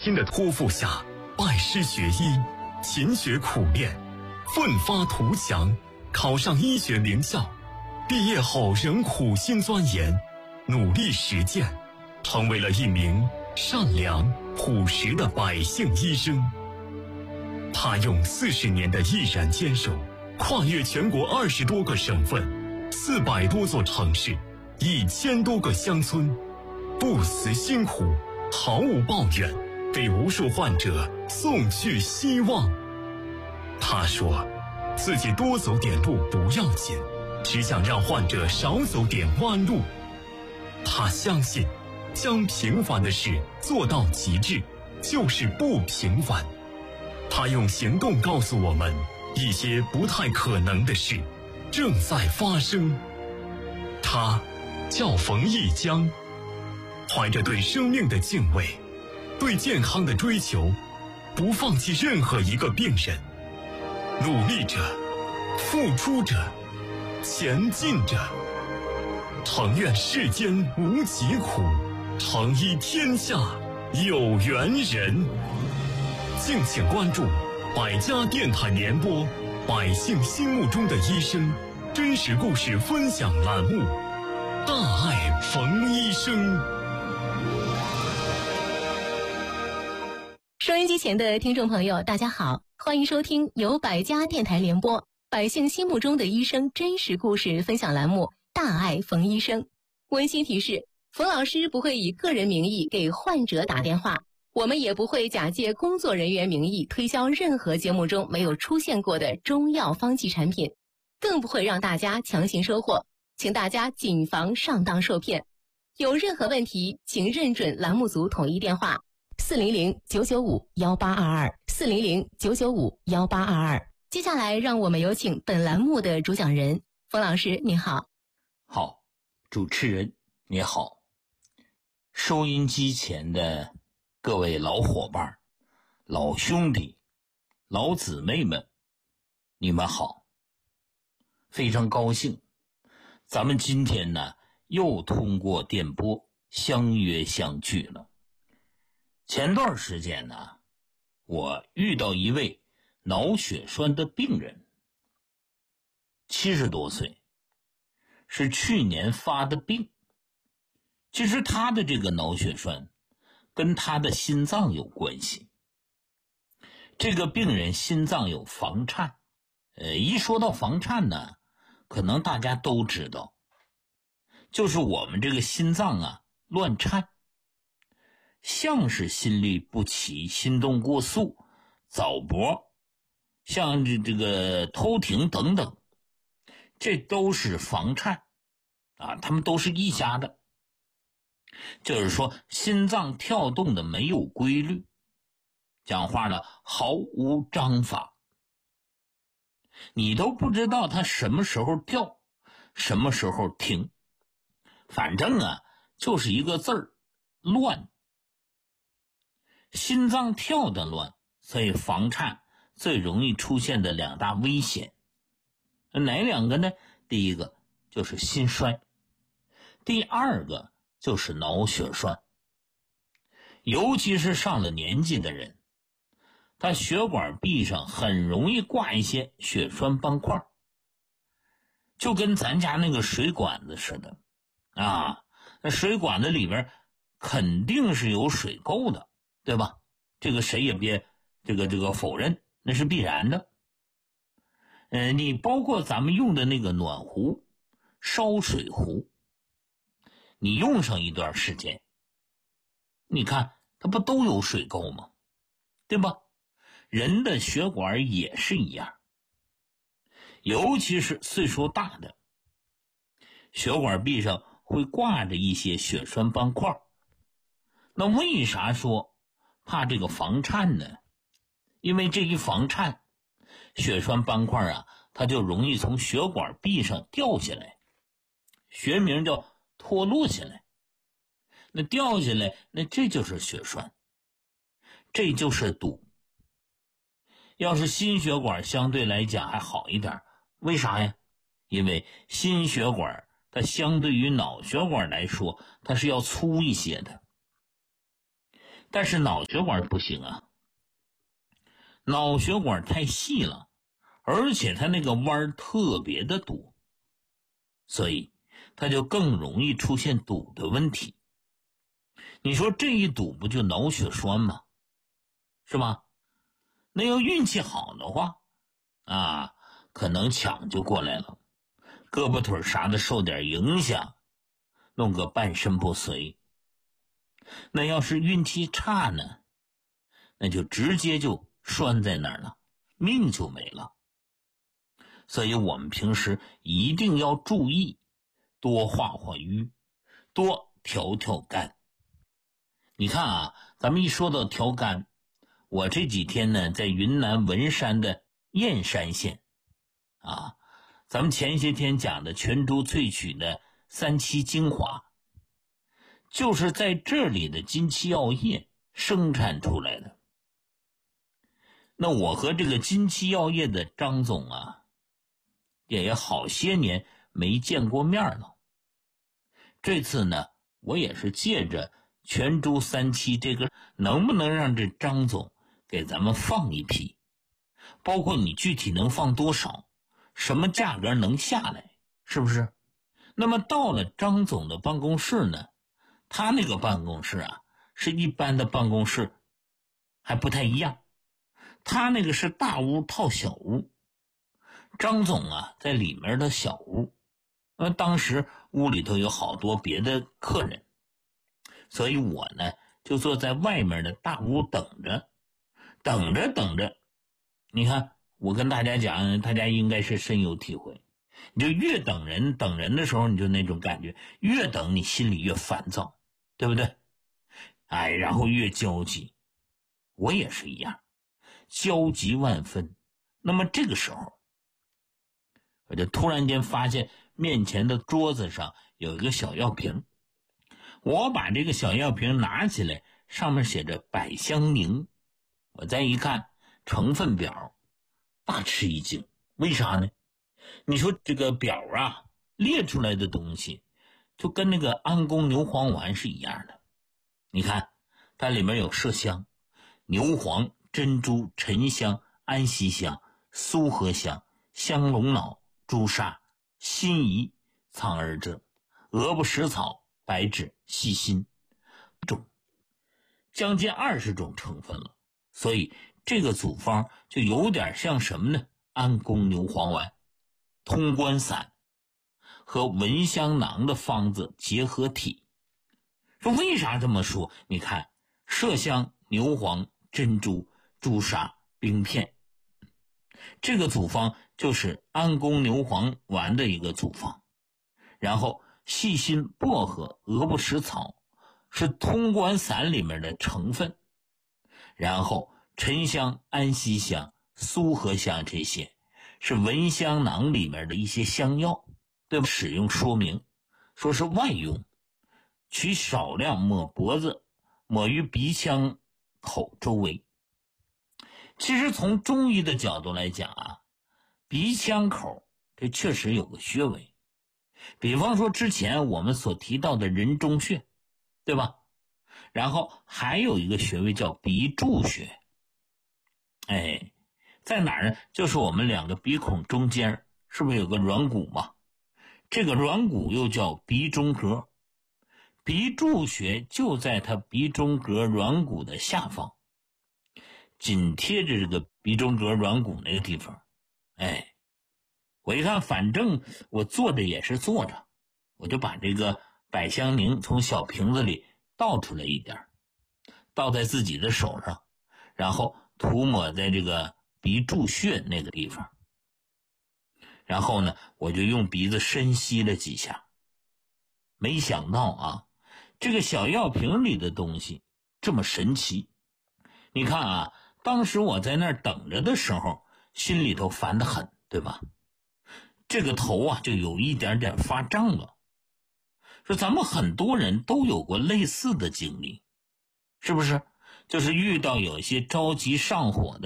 亲的托付下，拜师学医，勤学苦练，奋发图强，考上医学名校。毕业后仍苦心钻研，努力实践，成为了一名善良朴实的百姓医生。他用40年的毅然坚守，跨越全国20多个省份，400多座城市，1000多个乡村，不辞辛苦，毫无抱怨，给无数患者送去希望。他说，自己多走点路不要紧，只想让患者少走点弯路。他相信，将平凡的事做到极致，就是不平凡。他用行动告诉我们，一些不太可能的事正在发生。他叫冯一江，怀着对生命的敬畏，对健康的追求，不放弃任何一个病人，努力着，付出着，前进着。诚愿世间无疾苦，诚医天下有缘人。敬请关注百家电台联播百姓心目中的医生真实故事分享栏目，大爱冯医生。 收音机前的听众朋友，大家好，欢迎收听由百家电台联播百姓心目中的医生真实故事分享栏目，大爱冯医生。温馨提示，冯老师不会以个人名义给患者打电话，我们也不会假借工作人员名义推销任何节目中没有出现过的中药方剂产品，更不会让大家强行收货，请大家谨防上当受骗。有任何问题，请认准栏目组统一电话400-995-1822 400-995-1822。接下来让我们有请本栏目的主讲人冯老师，你好。 好，主持人你好，收音机前的各位老伙伴、老兄弟、老姊妹们，你们好，非常高兴，咱们今天呢又通过电波相约相聚了。前段时间呢，我遇到一位脑血栓的病人，70多岁，是去年发的病。其实他的这个脑血栓跟他的心脏有关系。这个病人心脏有房颤，一说到房颤呢，可能大家都知道，就是我们这个心脏啊乱颤，像是心律不齐、心动过速、早搏，像这个偷停等等，这都是房颤啊，他们都是一家的。就是说心脏跳动的没有规律，讲话呢毫无章法，你都不知道它什么时候跳，什么时候停，反正啊就是一个字儿，乱。心脏跳的乱，所以房颤最容易出现的2大危险，哪2个呢？第一个就是心衰，第2个就是脑血栓。尤其是上了年纪的人，他血管壁上很容易挂一些血栓斑块，就跟咱家那个水管子似的啊，那水管子里边肯定是有水垢的，对吧？这个谁也别这个否认，那是必然的。你包括咱们用的那个暖壶、烧水壶，你用上一段时间，你看它不都有水垢吗？对吧？人的血管也是一样，尤其是岁数大的，血管壁上会挂着一些血栓斑块。那为啥说怕这个房颤呢？因为这一房颤，血栓斑块啊，它就容易从血管壁上掉下来，学名叫脱落下来。那掉下来，那这就是血栓，这就是堵。要是心血管相对来讲还好一点，为啥呀？因为心血管它相对于脑血管来说，它是要粗一些的。 但是脑血管不行啊，脑血管太细了，而且它那个弯特别的多，所以它就更容易出现堵的问题。你说这一堵不就脑血栓吗？是吧？那要运气好的话啊，可能抢就过来了，胳膊腿啥的受点影响，弄个半身不遂。那要是运气差呢，那就直接就拴在那儿了，命就没了。所以我们平时一定要注意，多化化瘀，多调调肝。你看啊，咱们一说到调肝，我这几天呢在云南文山的燕山县啊，咱们前些天讲的全株萃取的3七精华，就是在这里的金漆药业生产出来的。那我和这个金漆药业的张总啊，也好些年没见过面了。这次呢，我也是借着全株3七这个，能不能让这张总给咱们放一批，包括你具体能放多少，什么价格能下来，是不是？那么到了张总的办公室呢，他那个办公室啊，是一般的办公室还不太一样，他那个是大屋套小屋，张总啊在里面的小屋，当时屋里头有好多别的客人，所以我呢就坐在外面的大屋等着，你看我跟大家讲，大家应该是深有体会，你就越等人的时候，你就那种感觉，越等你心里越烦躁，对不对？哎，然后越焦急，我也是一样，焦急万分。那么这个时候，我就突然间发现面前的桌子上有一个小药瓶，我把这个小药瓶拿起来，上面写着百香宁，我再一看成分表，大吃一惊。为啥呢？你说这个表啊列出来的东西就跟那个安宫牛黄丸是一样的。你看它里面有麝香、牛黄、珍珠、沉香、安息香、苏合香、香龙脑、朱砂、辛夷、苍耳蔗、鹅不食草、白芷、细辛，将近20种成分了。所以这个组方就有点像什么呢？安宫牛黄丸、通关散和蚊香囊的方子结合体。说为啥这么说？你看麝香、牛黄、珍珠、朱砂、冰片，这个组方就是安宫牛黄丸的一个组方。然后细辛、薄荷、鹅不食草是通关散里面的成分，然后沉香、安息香、苏合香这些是蚊香囊里面的一些香药，对吧？使用说明说是外用，取少量抹脖子，抹于鼻腔口周围。其实从中医的角度来讲啊，鼻腔口这确实有个穴位，比方说之前我们所提到的人中穴，对吧？然后还有一个穴位叫鼻柱穴，哎，在哪儿呢？就是我们2个鼻孔中间，是不是有个软骨嘛？这个软骨又叫鼻中隔，鼻柱穴就在它鼻中隔软骨的下方，紧贴着这个鼻中隔软骨那个地方。哎，我一看反正我坐着也是坐着，我就把这个百香宁从小瓶子里倒出来一点，倒在自己的手上，然后涂抹在这个鼻柱穴那个地方。然后呢，我就用鼻子深吸了几下。没想到啊，这个小药瓶里的东西这么神奇。你看啊，当时我在那儿等着的时候，心里头烦得很，对吧？这个头啊就有一点点发胀了。说咱们很多人都有过类似的经历，是不是？就是遇到有一些着急上火的